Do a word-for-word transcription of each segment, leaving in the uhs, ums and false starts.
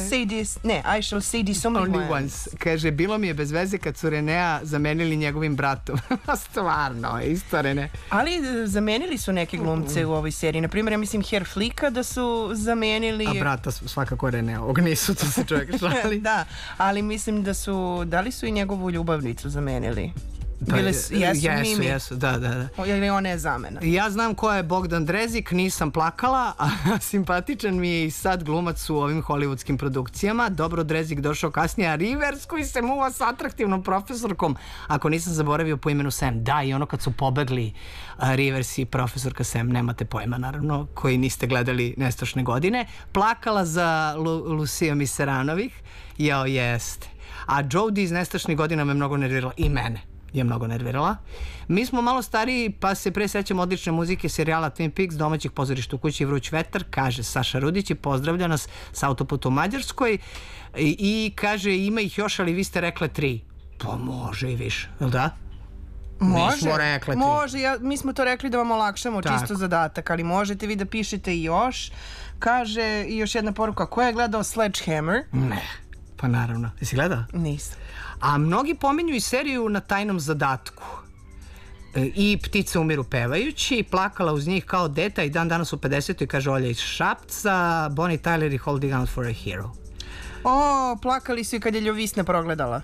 say this, ne, I shall say this only, only once. once. Kaže, bilo mi je bez veze kad su Renea zamenili njegovim bratom. Stvarno, isto Rene. Ali zamenili su neke glumce u ovoj seriji. Naprimjer, ja mislim Herr Flicka da su zamenili... A brata svakako Renea, ovog nisu, to se čovjek šali. Da, ali mislim da su, da li su i njegovu ljubavnicu zamenili? Da, Bile, jesu, jesu, jesu, jesu, da, da, da. Ili ona je zamena? Ja znam ko je Bogdan Drezik, nisam plakala, a simpatičan mi je i sad glumac u ovim hollywoodskim produkcijama. Dobro, Drezik došao kasnije, a Rivers koji se muva s atraktivnom profesorkom, ako nisam zaboravio po imenu Sam. Da, i ono kad su pobegli uh, Rivers i profesorka Sam, nemate pojma naravno, koji niste gledali Nestašne godine. Plakala za Lu Lucija Miseranovih, jao jeste. A Jodie iz Nestašnih godina me mnogo nervirala, i mene je mnogo nervirala. Mi smo malo stariji, pa se pre sećamo odlične muzike serijala Twin Peaks, domaćih pozorišta u kući Vruć vetar, kaže Saša Rudić i pozdravlja nas sa autoputa u Mađarskoj i, i kaže ima ih još, ali vi ste rekle tri. Pa može i više, jel da? Može, mi smo rekle tri. Može, ja, mi smo to rekli da vam olakšamo tako. Čisto zadatak, ali možete vi da pišete i još. Kaže i još jedna poruka, ko je gledao Sledgehammer? Ne, pa naravno. Jesi gledao? Nisam. A mnogi pominju i seriju Na tajnom zadatku. E, I Ptice umiru pevajući, plakala uz njih kao deta i dan danas u pedesetoj, kaže Olja iz Šapca, Bonnie Tyler i Holding Out for a Hero. O, plakali su i kad je Ljovisna progledala.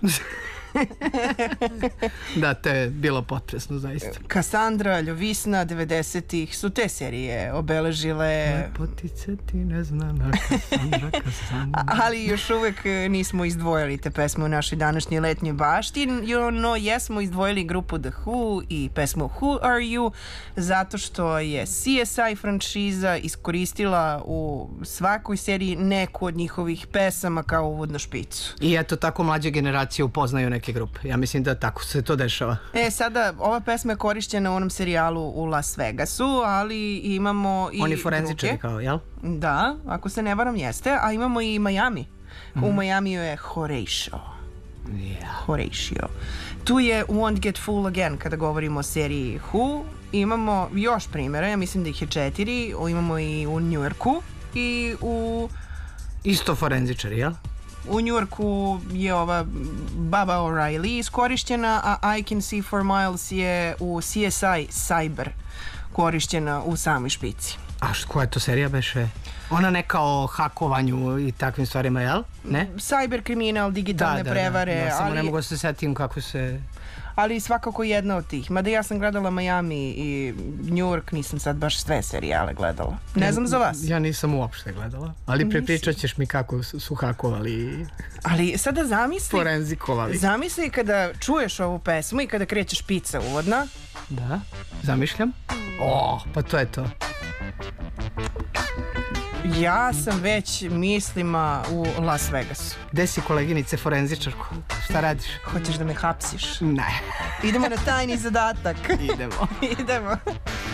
Da, to je bilo potresno, zaista. Kassandra, Ljovisna, devedesetih su te serije obeležile... Poticati neznana Kassandra, Kassandra. Ali još uvek nismo izdvojili te pesme u našoj današnjoj letnjoj bašti. No, jesmo izdvojili grupu The Who i pesmu Who Are You, zato što je C S I franšiza iskoristila u svakoj seriji neku od njihovih pesama kao uvodnu špicu. I eto, tako mlađe generacije upoznaju neke grupe. Ja mislim da tako se to dešava. E, sada, ova pesma je korišćena u onom serijalu u Las Vegasu, ali imamo i oni forenzičari druge. Kao, jel? Da, ako se ne varam jeste, a imamo i Miami. Mm. U Miamiju je Horatio. Yeah. Horatio. Tu je Won't Get Full Again kada govorimo o seriji Who. Imamo još primjera, ja mislim da ih je četiri. Imamo i u Njujorku i u... Isto forenzičari, jel? U Njujorku je ova Baba O'Reilly iskorišćena, a I Can See For Miles je u C S I Cyber korišćena u samoj špici. A koja je to serija beše? Ona neka o hakovanju i takvim stvarima, jel? Ne? Cyber kriminal, digitalne da, da, prevare. Da, da. Samo ali... ne mogu da se setim kako se... Ali svakako jedna od tih. Mada ja sam gledala Miami i New York, nisam sad baš sve serijale gledala. Ne znam za vas. Ja nisam uopšte gledala. Ali prepričat ćeš mi kako su hakovali. Ali sada zamisli... Forenzikovali. Zamisli kada čuješ ovu pesmu i kada kreće špica uvodna. Da, zamišljam. O, pa to je to. Ja sam već mislima u Las Vegasu. Gde si koleginice forenzičarko? Šta radiš? Hoćeš da me hapsiš? Ne. Idemo na tajni zadatak. Idemo. Idemo.